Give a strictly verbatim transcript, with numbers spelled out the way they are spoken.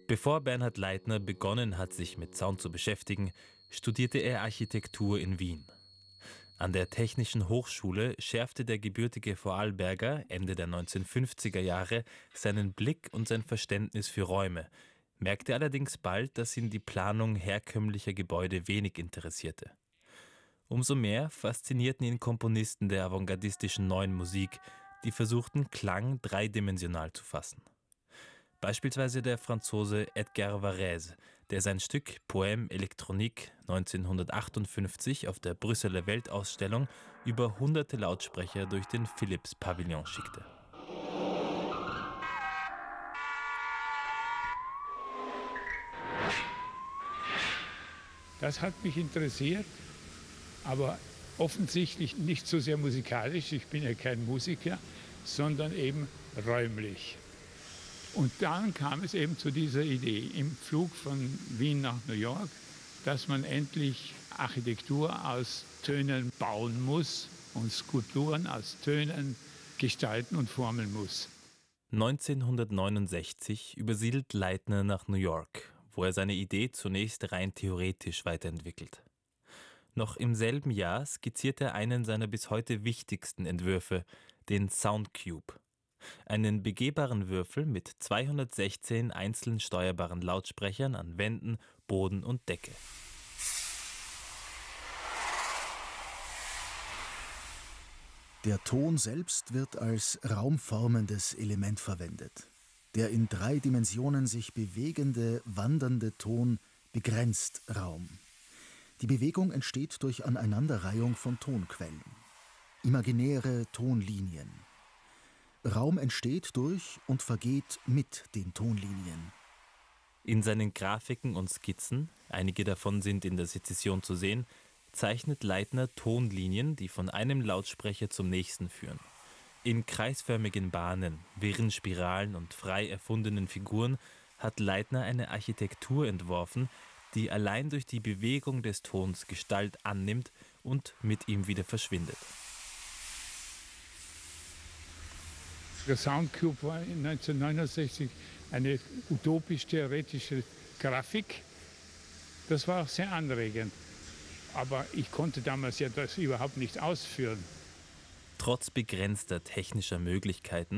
Bevor Bernhard Leitner begonnen hat, sich mit Sound zu beschäftigen, studierte er Architektur in Wien. An der Technischen Hochschule schärfte der gebürtige Vorarlberger Ende der neunzehnhundertfünfziger Jahre seinen Blick und sein Verständnis für Räume, merkte allerdings bald, dass ihn die Planung herkömmlicher Gebäude wenig interessierte. Umso mehr faszinierten ihn Komponisten der avantgardistischen Neuen Musik, die versuchten, Klang dreidimensional zu fassen. Beispielsweise der Franzose Edgar Varèse, der sein Stück Poème électronique neunzehnhundertachtundfünfzig auf der Brüsseler Weltausstellung über hunderte Lautsprecher durch den Philips-Pavillon schickte. Das hat mich interessiert, aber offensichtlich nicht so sehr musikalisch, ich bin ja kein Musiker, sondern eben räumlich. Und dann kam es eben zu dieser Idee im Flug von Wien nach New York, dass man endlich Architektur aus Tönen bauen muss und Skulpturen aus Tönen gestalten und formen muss. neunzehnhundertneunundsechzig übersiedelt Leitner nach New York, wo er seine Idee zunächst rein theoretisch weiterentwickelt. Noch im selben Jahr skizziert er einen seiner bis heute wichtigsten Entwürfe, den Soundcube. Einen begehbaren Würfel mit zweihundertsechzehn einzeln steuerbaren Lautsprechern an Wänden, Boden und Decke. Der Ton selbst wird als raumformendes Element verwendet. Der in drei Dimensionen sich bewegende, wandernde Ton begrenzt Raum. Die Bewegung entsteht durch Aneinanderreihung von Tonquellen. Imaginäre Tonlinien. Raum entsteht durch und vergeht mit den Tonlinien. In seinen Grafiken und Skizzen, einige davon sind in der Sezession zu sehen, zeichnet Leitner Tonlinien, die von einem Lautsprecher zum nächsten führen. In kreisförmigen Bahnen, wirren Spiralen und frei erfundenen Figuren hat Leitner eine Architektur entworfen, die allein durch die Bewegung des Tons Gestalt annimmt und mit ihm wieder verschwindet. Der Soundcube war neunzehnhundertneunundsechzig eine utopisch-theoretische Grafik. Das war auch sehr anregend. Aber ich konnte damals ja das überhaupt nicht ausführen. Trotz begrenzter technischer Möglichkeiten